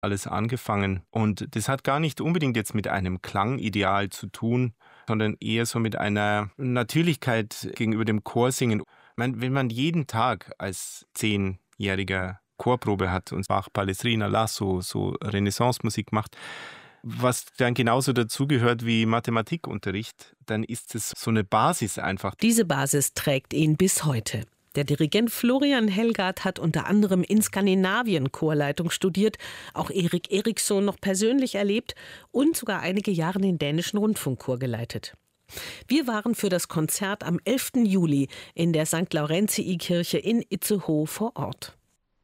alles angefangen. Und das hat gar nicht unbedingt jetzt mit einem Klangideal zu tun, sondern eher so mit einer Natürlichkeit gegenüber dem Chorsingen. Ich meine, wenn man jeden Tag als 10-jähriger Chorprobe hat und Bach, Palestrina, Lasso, so Renaissance-Musik macht, was dann genauso dazugehört wie Mathematikunterricht, dann ist es so eine Basis einfach. Diese Basis trägt ihn bis heute. Der Dirigent Florian Helgard hat unter anderem in Skandinavien Chorleitung studiert, auch Erik Eriksson noch persönlich erlebt und sogar einige Jahre den dänischen Rundfunkchor geleitet. Wir waren für das Konzert am 11. Juli in der St. Laurentii-Kirche in Itzehoe vor Ort.